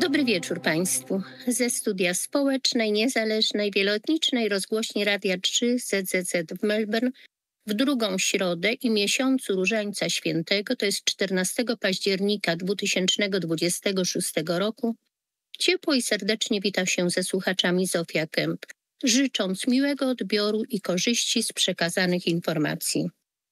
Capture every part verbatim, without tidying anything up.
Dobry wieczór Państwu. Ze studia społecznej, niezależnej, wieloetnicznej rozgłośni Radia trzy Z Z Z w Melbourne w drugą środę i miesiącu Różańca Świętego, to jest czternastego października dwa tysiące dwudziestego szóstego roku, ciepło i serdecznie wita się ze słuchaczami Zofia Kemp, życząc miłego odbioru i korzyści z przekazanych informacji.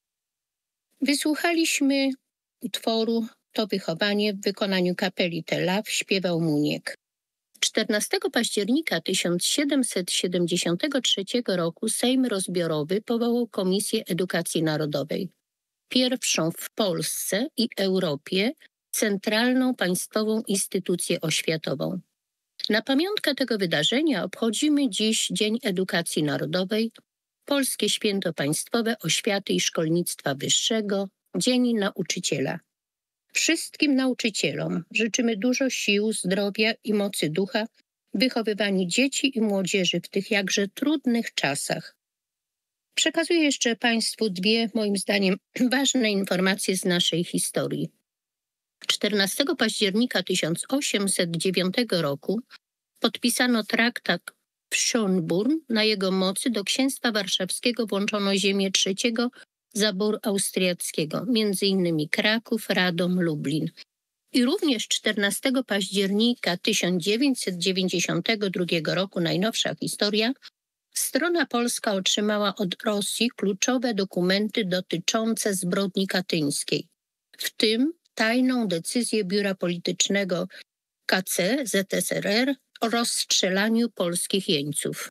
Wysłuchaliśmy utworu To wychowanie w wykonaniu kapeli Telaw, śpiewał Muniek. czternastego października tysiąc siedemset siedemdziesiątego trzeciego roku Sejm Rozbiorowy powołał Komisję Edukacji Narodowej, pierwszą w Polsce i Europie centralną państwową instytucję oświatową. Na pamiątkę tego wydarzenia obchodzimy dziś Dzień Edukacji Narodowej, Polskie Święto Państwowe Oświaty i Szkolnictwa Wyższego, Dzień Nauczyciela. Wszystkim nauczycielom życzymy dużo sił, zdrowia i mocy ducha w wychowywaniu dzieci i młodzieży w tych jakże trudnych czasach. Przekazuję jeszcze Państwu dwie, moim zdaniem, ważne informacje z naszej historii. czternastego października tysiąc osiemset dziewiątego roku podpisano traktat w Schönbrunn. Na jego mocy do Księstwa Warszawskiego włączono ziemię trzeciego zaboru austriackiego, między innymi Kraków, Radom, Lublin. I również czternastego października tysiąc dziewięćset dziewięćdziesiątego drugiego roku, najnowsza historia, strona polska otrzymała od Rosji kluczowe dokumenty dotyczące zbrodni katyńskiej, w tym tajną decyzję Biura Politycznego K C Z S R R o rozstrzelaniu polskich jeńców.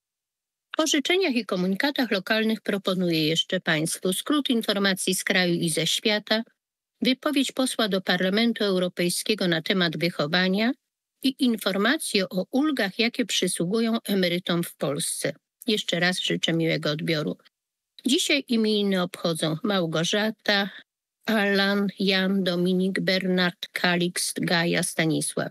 Po życzeniach i komunikatach lokalnych proponuję jeszcze Państwu skrót informacji z kraju i ze świata, wypowiedź posła do Parlamentu Europejskiego na temat wychowania i informacje o ulgach, jakie przysługują emerytom w Polsce. Jeszcze raz życzę miłego odbioru. Dzisiaj imieniny obchodzą Małgorzata, Alan, Jan, Dominik, Bernard, Kalikst, Gaja, Stanisław.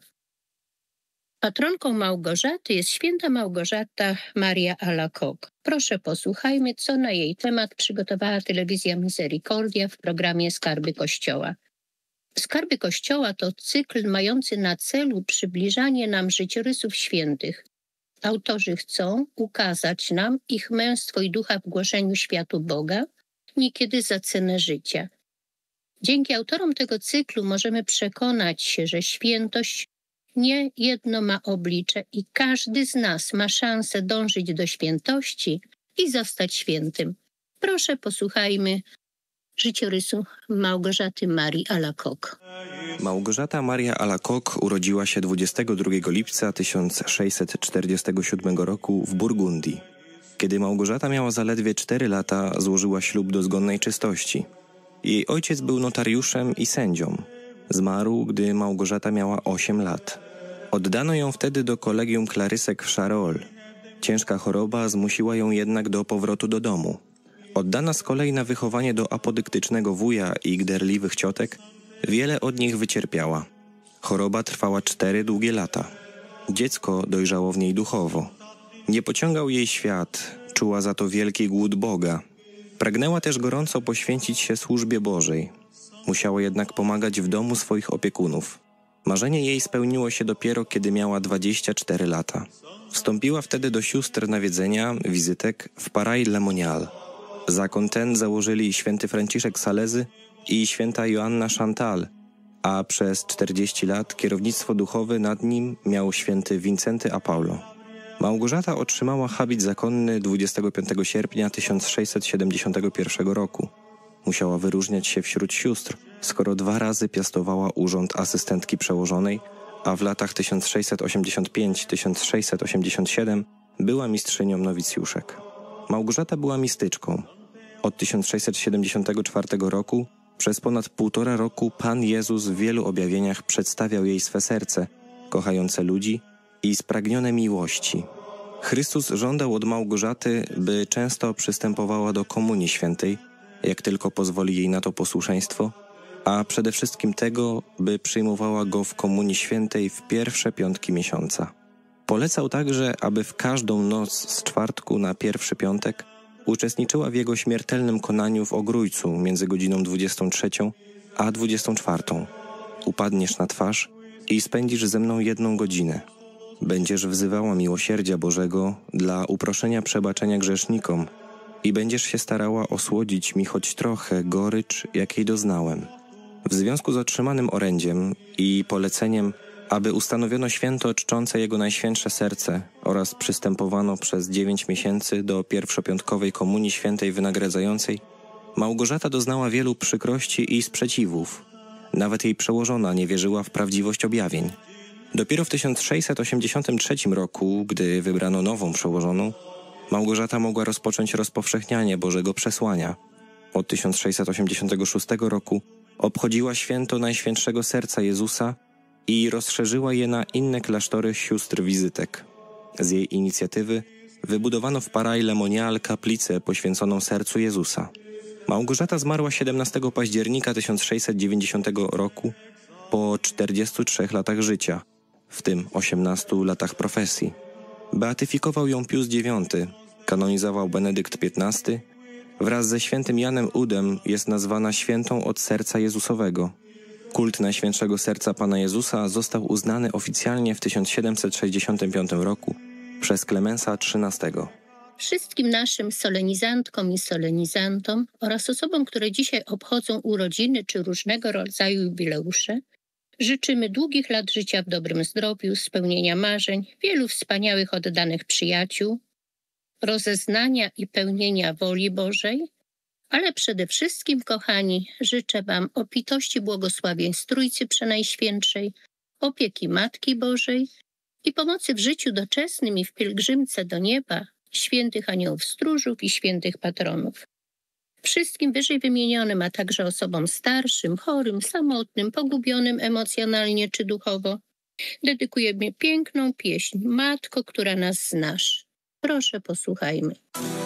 Patronką Małgorzaty jest święta Małgorzata Maria Alacoque. Proszę posłuchajmy, co na jej temat przygotowała telewizja Misericordia w programie Skarby Kościoła. Skarby Kościoła to cykl mający na celu przybliżanie nam życiorysów świętych. Autorzy chcą ukazać nam ich męstwo i ducha w głoszeniu światu Boga, niekiedy za cenę życia. Dzięki autorom tego cyklu możemy przekonać się, że świętość nie jedno ma oblicze i każdy z nas ma szansę dążyć do świętości i zostać świętym. Proszę, posłuchajmy życiorysu Małgorzaty Marii Alacoque. Małgorzata Maria Alacoque urodziła się dwudziestego drugiego lipca tysiąc sześćset czterdziestego siódmego roku w Burgundii. Kiedy Małgorzata miała zaledwie cztery lata, złożyła ślub do zgonnej czystości. Jej ojciec był notariuszem i sędzią. Zmarł, gdy Małgorzata miała osiem lat. Oddano ją wtedy do kolegium klarysek w Charolles. Ciężka choroba zmusiła ją jednak do powrotu do domu. Oddana z kolei na wychowanie do apodyktycznego wuja i gderliwych ciotek, wiele od nich wycierpiała. Choroba trwała cztery długie lata. Dziecko dojrzało w niej duchowo. Nie pociągał jej świat, czuła za to wielki głód Boga. Pragnęła też gorąco poświęcić się służbie Bożej. Musiała jednak pomagać w domu swoich opiekunów. Marzenie jej spełniło się dopiero, kiedy miała dwadzieścia cztery lata. Wstąpiła wtedy do sióstr nawiedzenia, wizytek w Paray-le-Monial. Zakon ten założyli święty Franciszek Salezy i święta Joanna Chantal, a przez czterdzieści lat kierownictwo duchowe nad nim miał święty Wincenty a Paulo. Małgorzata otrzymała habit zakonny dwudziestego piątego sierpnia tysiąc sześćset siedemdziesiątego pierwszego roku. Musiała wyróżniać się wśród sióstr, skoro dwa razy piastowała urząd asystentki przełożonej, a w latach tysiąc sześćset osiemdziesiąt piąty do tysiąc sześćset osiemdziesiąt siódmego była mistrzynią nowicjuszek. Małgorzata była mistyczką. Od tysiąc sześćset siedemdziesiątego czwartego roku przez ponad półtora roku Pan Jezus w wielu objawieniach przedstawiał jej swe serce, kochające ludzi i spragnione miłości. Chrystus żądał od Małgorzaty, by często przystępowała do Komunii Świętej, jak tylko pozwoli jej na to posłuszeństwo, a przede wszystkim tego, by przyjmowała go w Komunii Świętej w pierwsze piątki miesiąca. Polecał także, aby w każdą noc z czwartku na pierwszy piątek uczestniczyła w jego śmiertelnym konaniu w Ogrójcu między godziną dwudziestą trzecią a dwudziestą czwartą. Upadniesz na twarz i spędzisz ze mną jedną godzinę. Będziesz wzywała miłosierdzia Bożego dla uproszenia przebaczenia grzesznikom i będziesz się starała osłodzić mi choć trochę gorycz, jakiej doznałem. W związku z otrzymanym orędziem i poleceniem, aby ustanowiono święto czczące Jego Najświętsze Serce oraz przystępowano przez dziewięć miesięcy do pierwszopiątkowej Komunii Świętej wynagradzającej, Małgorzata doznała wielu przykrości i sprzeciwów. Nawet jej przełożona nie wierzyła w prawdziwość objawień. Dopiero w tysiąc sześćset osiemdziesiątym trzecim roku, gdy wybrano nową przełożoną, Małgorzata mogła rozpocząć rozpowszechnianie Bożego Przesłania. Od tysiąc sześćset osiemdziesiątego szóstego roku obchodziła święto Najświętszego Serca Jezusa i rozszerzyła je na inne klasztory sióstr wizytek. Z jej inicjatywy wybudowano w Paray-le-Monial kaplicę poświęconą sercu Jezusa. Małgorzata zmarła siedemnastego października tysiąc sześćset dziewięćdziesiątego roku po czterdziestu trzech latach życia, w tym osiemnastu latach profesji. Beatyfikował ją Pius dziewiąty, kanonizował Benedykt piętnasty, wraz ze świętym Janem Udem jest nazwana świętą od serca Jezusowego. Kult Najświętszego Serca Pana Jezusa został uznany oficjalnie w tysiąc siedemset sześćdziesiątym piątym roku przez Klemensa trzynastego. Wszystkim naszym solenizantkom i solenizantom oraz osobom, które dzisiaj obchodzą urodziny czy różnego rodzaju jubileusze, życzymy długich lat życia w dobrym zdrowiu, spełnienia marzeń, wielu wspaniałych oddanych przyjaciół, rozeznania i pełnienia woli Bożej, ale przede wszystkim, kochani, życzę Wam obfitości błogosławieństw Trójcy Przenajświętszej, opieki Matki Bożej i pomocy w życiu doczesnym i w pielgrzymce do nieba świętych aniołów stróżów i świętych patronów. Wszystkim wyżej wymienionym, a także osobom starszym, chorym, samotnym, pogubionym emocjonalnie czy duchowo, dedykujemy piękną pieśń Matko, która nas znasz. Proszę, posłuchajmy.